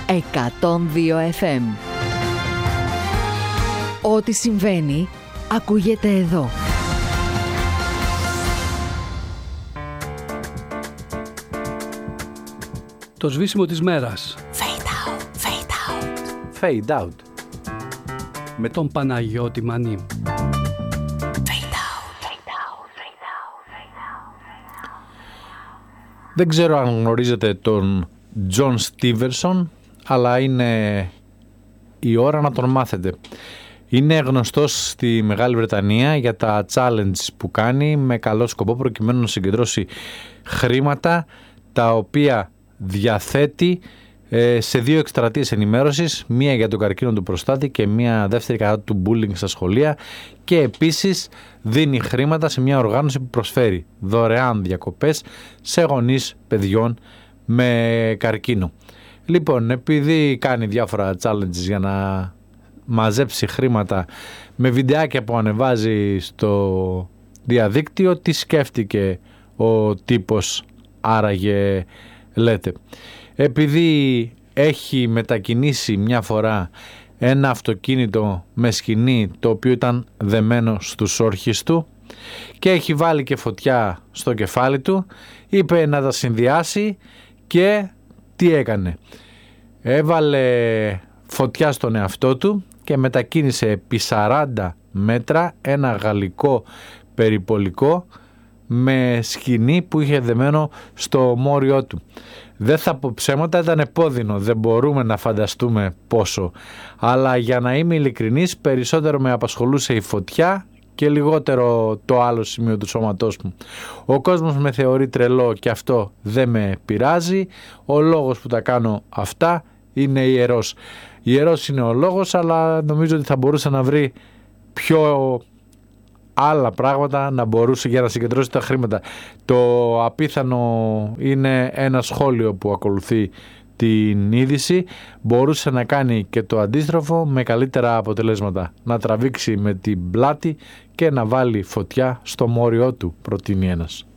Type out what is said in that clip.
102 FM. Ό,τι συμβαίνει, ακούγεται εδώ. Το σβήσιμο της μέρας. Fade out, fade out. Fade out. Με τον Παναγιώτη Μανή. Δεν ξέρω αν γνωρίζετε τον John Stevenson, αλλά είναι η ώρα να τον μάθετε. Είναι γνωστός στη Μεγάλη Βρετανία για τα challenges που κάνει με καλό σκοπό προκειμένου να συγκεντρώσει χρήματα τα οποία διαθέτει σε 2 εκστρατείες ενημέρωσης, μία για τον καρκίνο του προστάτη και μία δεύτερη κατά του bullying στα σχολεία, και επίσης δίνει χρήματα σε μια οργάνωση που προσφέρει δωρεάν διακοπές σε γονείς παιδιών με καρκίνο. Λοιπόν, επειδή κάνει διάφορα challenges για να μαζέψει χρήματα με βιντεάκια που ανεβάζει στο διαδίκτυο, τι σκέφτηκε ο τύπος άραγε, λέτε? Επειδή έχει μετακινήσει μια φορά ένα αυτοκίνητο με σκηνή το οποίο ήταν δεμένο στους όρχες του και έχει βάλει και φωτιά στο κεφάλι του, είπε να τα συνδυάσει και τι έκανε? Έβαλε φωτιά στον εαυτό του και μετακίνησε επί 40 μέτρα ένα γαλλικό περιπολικό με σκηνή που είχε δεμένο στο μόριό του. Δεν θα πω ψέματα, ήταν επώδυνο, δεν μπορούμε να φανταστούμε πόσο. Αλλά για να είμαι ειλικρινής, περισσότερο με απασχολούσε η φωτιά και λιγότερο το άλλο σημείο του σώματός μου. Ο κόσμος με θεωρεί τρελό και αυτό δεν με πειράζει. Ο λόγος που τα κάνω αυτά είναι ιερός. Ιερός είναι ο λόγος, αλλά νομίζω ότι θα μπορούσε να βρει πιο άλλα πράγματα να μπορούσε για να συγκεντρώσει τα χρήματα. Το απίθανο είναι ένα σχόλιο που ακολουθεί την είδηση. Μπορούσε να κάνει και το αντίστροφο με καλύτερα αποτελέσματα. Να τραβήξει με την πλάτη και να βάλει φωτιά στο μόριό του, προτείνει ένας.